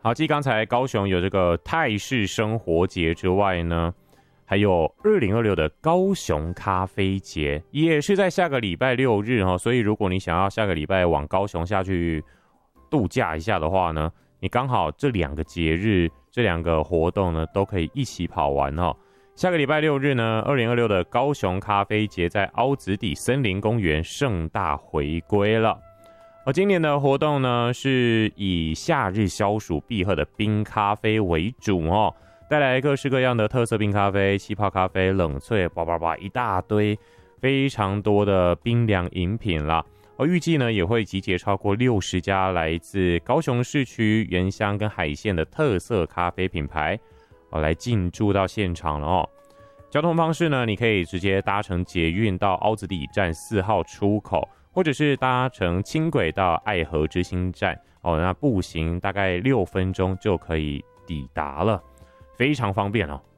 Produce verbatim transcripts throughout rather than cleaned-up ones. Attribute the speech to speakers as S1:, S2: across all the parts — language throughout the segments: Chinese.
S1: 好，继刚才高雄有这个泰式生活节之外呢，还有二零二六的高雄咖啡节，也是在下个礼拜六日哈。所以如果你想要下个礼拜往高雄下去度假一下的话呢，你刚好这两个节日、这两个活动呢，都可以一起跑完哦。下个礼拜六日呢，二零二六的高雄咖啡节在凹子底森林公园盛大回归了。而今年的活动呢，是以夏日消暑必喝的冰咖啡为主哦，带来各式各样的特色冰咖啡、气泡咖啡、冷萃，叭叭叭一大堆，非常多的冰凉饮品啦。而预计呢，也会集结超过六十家来自高雄市区、原乡跟海线的特色咖啡品牌，哦，来进驻到现场了哦。交通方式呢，你可以直接搭乘捷运到凹子底站四号出口，或者是搭乘轻轨到爱河之星站哦，那步行大概六分钟就可以抵达了，非常方便哦。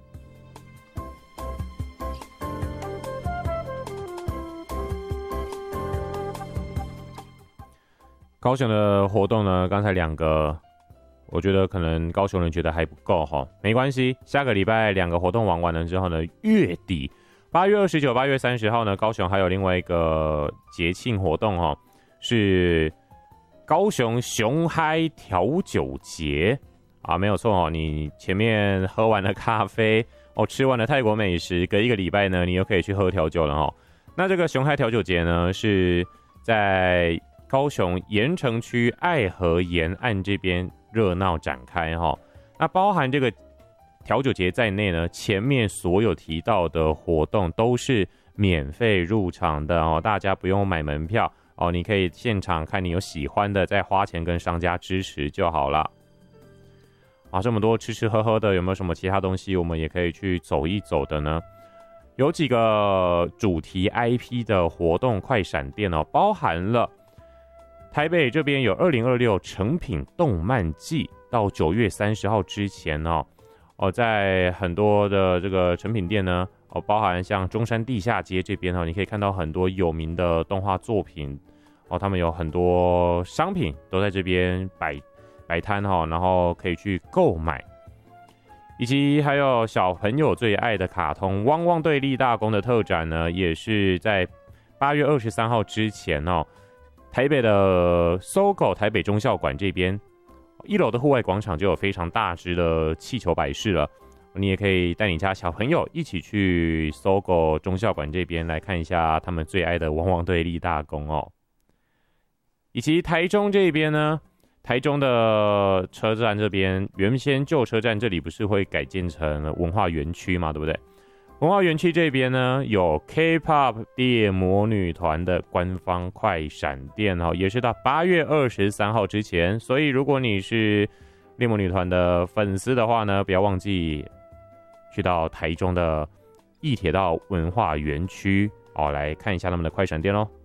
S1: 高雄的活动呢，刚才两个，我觉得可能高雄人觉得还不够哈，没关系，下个礼拜两个活动玩完了之后呢，月底八月二十九、八月三十号呢，高雄还有另外一个节庆活动哈，是高雄熊嗨调酒节啊，没有错哦，你前面喝完了咖啡哦，吃完了泰国美食，隔一个礼拜呢，你又可以去喝调酒了哦。那这个熊嗨调酒节呢，是在高雄盐城区爱河沿岸这边热闹展开哈，那包含这个调酒节在内呢，前面所有提到的活动都是免费入场的哦，大家不用买门票哦，你可以现场看你有喜欢的，再花钱跟商家支持就好了。啊，这么多吃吃喝喝的，有没有什么其他东西我们也可以去走一走的呢？有几个主题 I P 的活动快闪店哦，包含了台北这边有二零二六诚品动漫季，到九月三十号之前哦，哦，在很多的这个诚品店呢，哦，包含像中山地下街这边哦，你可以看到很多有名的动画作品哦，他们有很多商品都在这边摆摆摊哈，然后可以去购买，以及还有小朋友最爱的卡通《汪汪队立大功》的特展呢，也是在八月二十三号之前哦。台北的 S O G O 台北中校馆这边，一楼的户外广场就有非常大只的气球摆饰了。你也可以带你家小朋友一起去 S O G O 中校馆这边来看一下他们最爱的汪汪队立大功哦。以及台中这边呢，台中的车站这边，原先旧车站这里不是会改建成文化园区嘛，对不对？文化园区这边呢，有 K-pop 猎魔女团的官方快闪店哦，也是到八月二十三号之前，所以如果你是猎魔女团的粉丝的话呢，不要忘记去到台中的义铁道文化园区哦，来看一下他们的快闪店咯。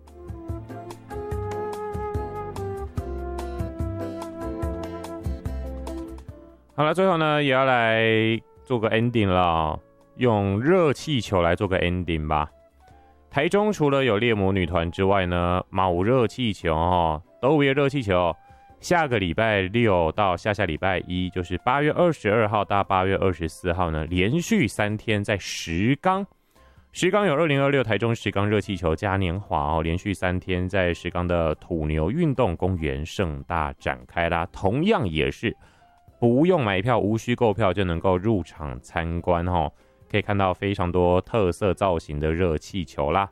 S1: 好了，最后呢也要来做个 ending 了。用热气球来做个 ending 吧。台中除了有猎魔女团之外呢，卯热气球哦，都有热气球。下个礼拜六到下下礼拜一，就是八月二十二号到八月二十四号呢，连续三天在石冈。石冈有二零二六台中石冈热气球嘉年华哦，连续三天在石冈的土牛运动公园盛大展开啦。同样也是不用买票，无需购票就能够入场参观哦。可以看到非常多特色造型的热气球啦。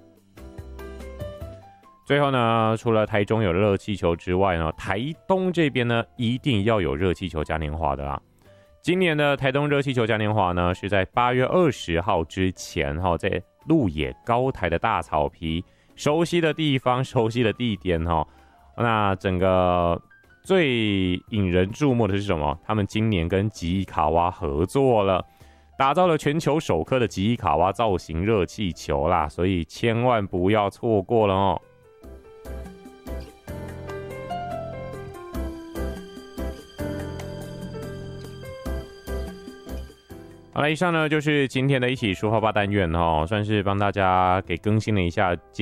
S1: 最后呢，除了台中有热气球之外呢，台东这边呢一定要有热气球嘉年华的啦。今年的台东热气球嘉年华呢，是在八月二十号之前哈，在鹿野高台的大草皮，熟悉的地方、熟悉的地点哈。那整个最引人注目的是什么？他们今年跟吉伊卡哇合作了。打造了全球首颗的吉伊卡哇造型热气球啦，所以千万不要错过了哦。好了，以上呢就是今天的一起说话吧单元哦，算是帮大家给更新了一下